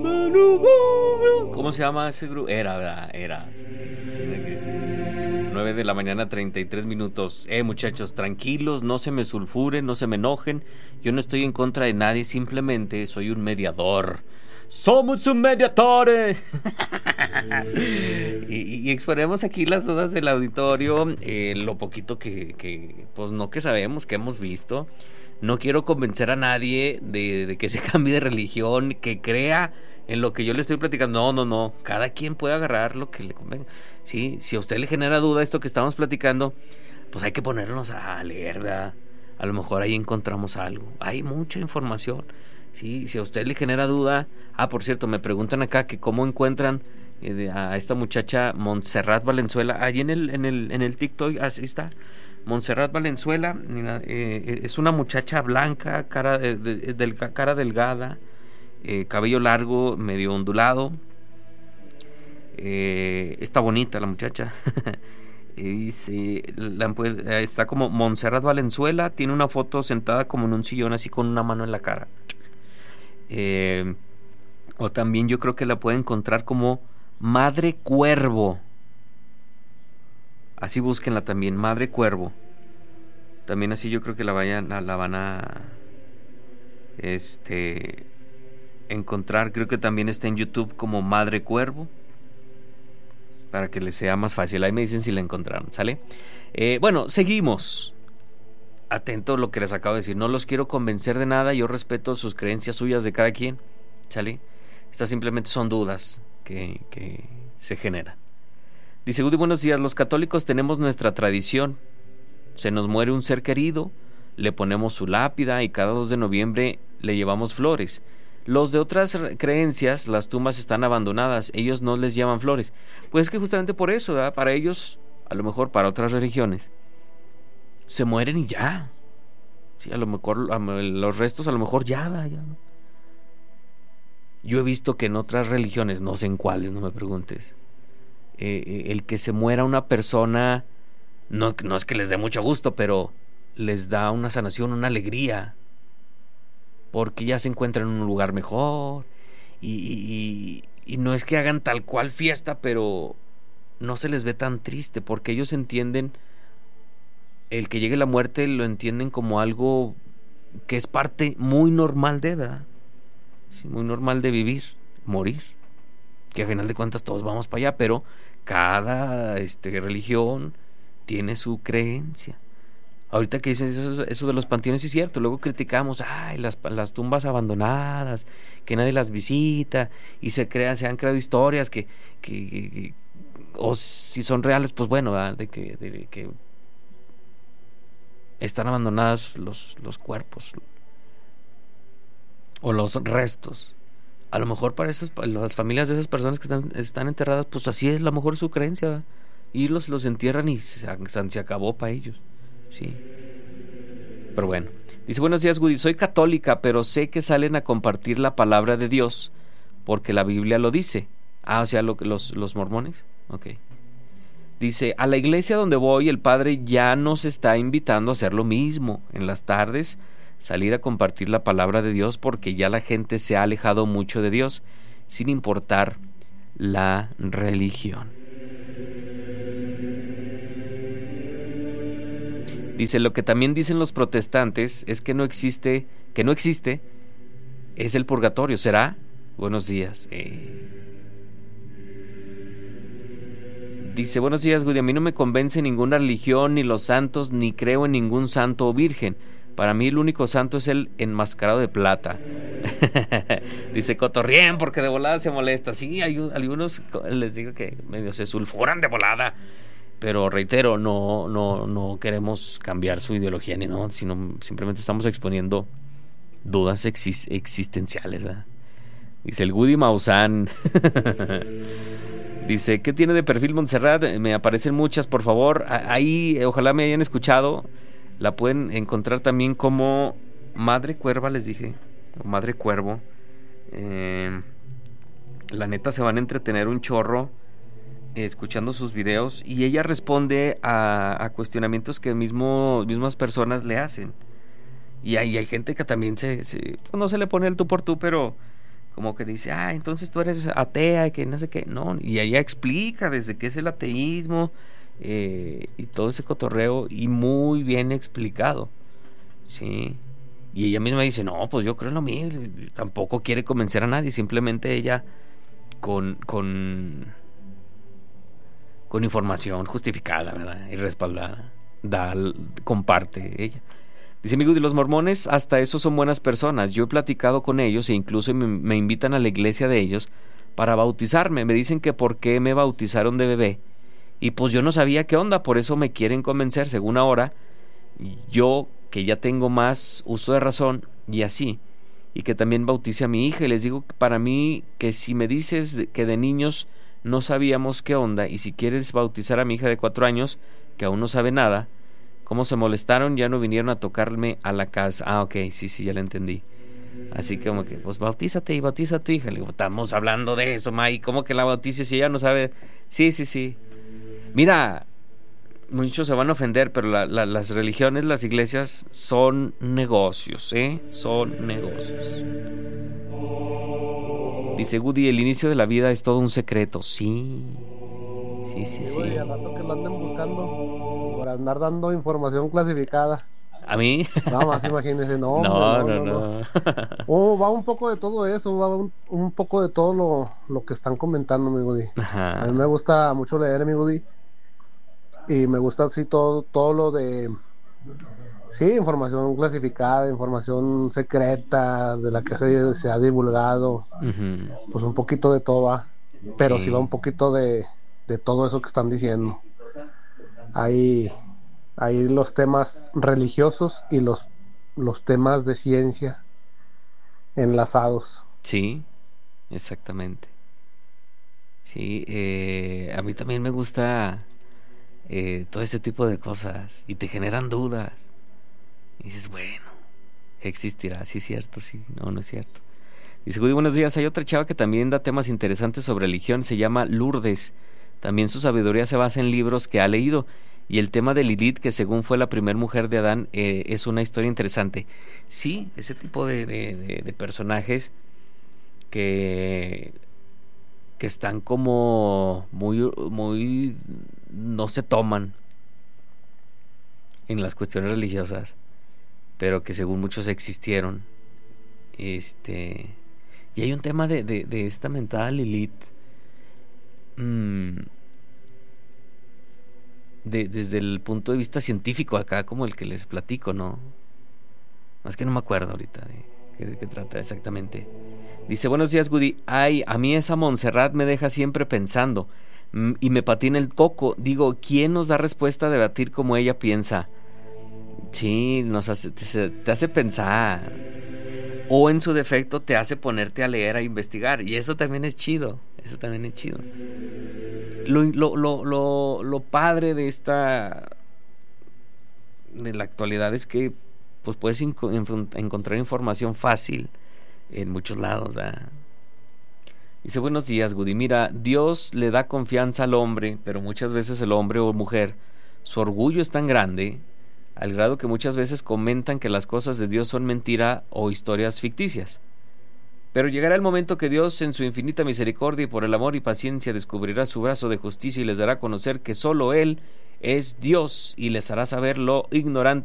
¿Cómo se llama ese grupo? Era, ¿verdad? Era. 9 de la mañana, 33 minutos. Muchachos, tranquilos, no se me sulfuren, no se me enojen. Yo no estoy en contra de nadie, simplemente soy un mediador. ¡Somos un mediador! y exponemos aquí las dudas del auditorio, lo poquito que pues no que sabemos, que hemos visto. No quiero convencer a nadie de que se cambie de religión, que crea en lo que yo le estoy platicando. No. Cada quien puede agarrar lo que le convenga. Sí, si a usted le genera duda esto que estamos platicando, pues hay que ponernos a leer, ¿verdad? A lo mejor ahí encontramos algo. Hay mucha información. Sí, si a usted le genera duda. Por cierto, me preguntan acá que cómo encuentran a esta muchacha Montserrat Valenzuela. Allí en el TikTok, así está. Montserrat Valenzuela, es una muchacha blanca, cara delgada, cabello largo, medio ondulado. Está bonita la muchacha. Está como Montserrat Valenzuela. Tiene una foto sentada como en un sillón, así con una mano en la cara. O también yo creo que la puede encontrar como Madre Cuervo. Así búsquenla también, Madre Cuervo. También así yo creo que la van a encontrar. Creo que también está en YouTube como Madre Cuervo, para que les sea más fácil. Ahí me dicen si la encontraron, ¿sale? Bueno, seguimos. Atento a lo que les acabo de decir. No los quiero convencer de nada. Yo respeto sus creencias suyas de cada quien, ¿sale? Estas simplemente son dudas que se generan. Dice Woody, buenos días. Los católicos tenemos nuestra tradición. Se nos muere un ser querido, le ponemos su lápida y cada 2 de noviembre le llevamos flores. Los de otras creencias, las tumbas están abandonadas, ellos no les llevan flores. Pues es que justamente por eso, ¿verdad? Para ellos, a lo mejor para otras religiones, se mueren y ya. Sí, a lo mejor los restos a lo mejor ya. ¿No? Yo he visto que en otras religiones, no sé en cuáles, no me preguntes, el que se muera una persona, no es que les dé mucho gusto, pero les da una sanación, una alegría, porque ya se encuentran en un lugar mejor. Y no es que hagan tal cual fiesta, pero no se les ve tan triste, porque ellos entienden, el que llegue la muerte lo entienden como algo que es parte muy normal de, ¿verdad? Sí, muy normal de vivir, morir, que al final de cuentas todos vamos para allá, pero cada religión tiene su creencia. Ahorita que dicen eso de los panteones, es cierto. Luego criticamos, las tumbas abandonadas, que nadie las visita, y se han creado historias que o si son reales, pues bueno, ¿verdad? de que están abandonados los cuerpos o los restos. A lo mejor para las familias de esas personas que están enterradas, pues así es a lo mejor su creencia, ¿verdad? Y los entierran y se acabó para ellos. Sí. Pero bueno. Dice, buenos días, Woody. Soy católica, pero sé que salen a compartir la palabra de Dios porque la Biblia lo dice. O sea, los mormones. Ok. Dice, a la iglesia donde voy, el padre ya nos está invitando a hacer lo mismo. En las tardes, salir a compartir la palabra de Dios porque ya la gente se ha alejado mucho de Dios, sin importar la religión. Dice, lo que también dicen los protestantes es que no existe es el purgatorio. ¿Será? Buenos días. Dice, buenos días, Woody. A mí no me convence ninguna religión, ni los santos, ni creo en ningún santo o virgen. Para mí el único santo es el enmascarado de plata. Dice, cotorrien, porque de volada se molesta. Sí, hay algunos, les digo que medio se sulfuran de volada. Pero reitero, no queremos cambiar su ideología ni no, sino simplemente estamos exponiendo dudas existenciales, ¿eh? Dice el Woody Maussan. Dice, ¿qué tiene de perfil Montserrat? Me aparecen muchas, por favor. Ahí, ojalá me hayan escuchado. La pueden encontrar también como Madre Cuerva, les dije. O Madre Cuervo. La neta se van a entretener un chorro escuchando sus videos. Y ella responde a cuestionamientos que mismas personas le hacen. Y hay gente que también pues no se le pone el tú por tú, pero como que dice, entonces tú eres atea y que no sé qué. No, y ella explica desde qué es el ateísmo y todo ese cotorreo, y muy bien explicado, ¿sí? Y ella misma dice, no, pues yo creo en lo mío. Tampoco quiere convencer a nadie, simplemente ella con información justificada, ¿verdad? Y respaldada, comparte ella. Dice mi Goody, los mormones hasta eso son buenas personas. Yo he platicado con ellos e incluso me invitan a la iglesia de ellos para bautizarme. Me dicen que por qué me bautizaron de bebé. Y pues yo no sabía qué onda, por eso me quieren convencer. Según ahora, yo que ya tengo más uso de razón y así, y que también bautice a mi hija. Y les digo para mí que si me dices que de niños no sabíamos qué onda, y si quieres bautizar a mi hija de 4 años, que aún no sabe nada, cómo se molestaron, ya no vinieron a tocarme a la casa. Ok, sí, ya la entendí. Así como que, pues bautízate y bautiza a tu hija. Le digo, estamos hablando de eso, ma, ¿y cómo que la bautice si ella no sabe? Sí. Mira, muchos se van a ofender, pero las religiones, las iglesias son negocios, son negocios. Dice Woody, el inicio de la vida es todo un secreto. Sí. Güey, al rato que lo anden buscando por andar dando información clasificada. ¿A mí? Nada más imagínense, no. Va un poco de todo eso, va un poco de todo lo que están comentando, mi Woody. Ajá. A mí me gusta mucho leer, mi Woody. Y me gusta así todo lo de... Sí, información clasificada, información secreta, de la que se ha divulgado. Uh-huh. Pues un poquito de todo va. Pero sí va un poquito de todo eso que están diciendo. Hay los temas religiosos y los temas de ciencia enlazados. Sí, exactamente. Sí, a mí también me gusta todo este tipo de cosas, y te generan dudas. Y dices, bueno, ¿qué existirá? Sí es cierto, sí, no es cierto. Dice, buenos días, hay otra chava que también da temas interesantes sobre religión, se llama Lourdes. También su sabiduría se basa en libros que ha leído. Y el tema de Lilith, que según fue la primera mujer de Adán, es una historia interesante. Sí, ese tipo de personajes que están como muy no se toman en las cuestiones religiosas, pero que según muchos existieron. Y hay un tema de esta mentada Lilith. Desde el punto de vista científico acá, como el que les platico, ¿no? Más que no me acuerdo ahorita de qué trata exactamente. Dice, buenos días, Goody. A mí esa Montserrat me deja siempre pensando y me patina el coco. Digo, ¿quién nos da respuesta a debatir como ella piensa? Sí, te hace pensar. O en su defecto te hace ponerte a leer, a investigar. Y eso también es chido. Lo padre de la actualidad es que pues puedes encontrar información fácil en muchos lados, ¿verdad? Dice, buenos días, Goody. Mira, Dios le da confianza al hombre, pero muchas veces el hombre o mujer, su orgullo es tan grande, al grado que muchas veces comentan que las cosas de Dios son mentira o historias ficticias. Pero llegará el momento que Dios, en su infinita misericordia y por el amor y paciencia, descubrirá su brazo de justicia y les dará a conocer que solo Él es Dios, y les hará saber lo ignorante